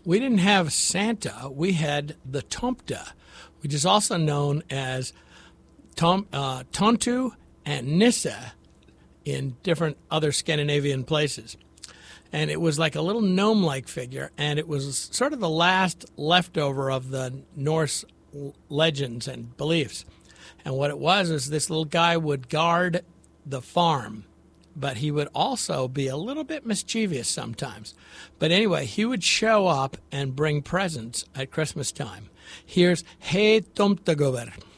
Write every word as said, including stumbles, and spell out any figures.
we didn't have Santa. We had the Tomte, which is also known as Tom, uh, Tontu and Nisse in different other Scandinavian places. And it was like a little gnome-like figure, and it was sort of the last leftover of the Norse legends and beliefs. And what it was is this little guy would guard the farm, but he would also be a little bit mischievous sometimes. But anyway, he would show up and bring presents at Christmas time. Here's Hey Tomtegubber.